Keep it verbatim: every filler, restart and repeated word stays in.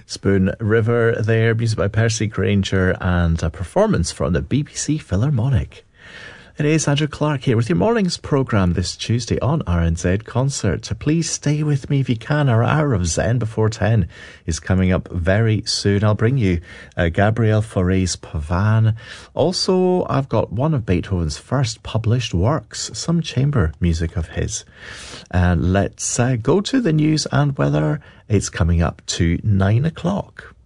Spoon River there, music by Percy Granger, and a performance from the B B C Philharmonic. It is Andrew Clark here with your morning's programme this Tuesday on R N Z Concert. Please stay with me if you can. Our hour of Zen before ten is coming up very soon. I'll bring you uh, Gabriel Fauré's Pavan. Also, I've got one of Beethoven's first published works, some chamber music of his. And let's uh, go to the news and weather. It's coming up to nine o'clock.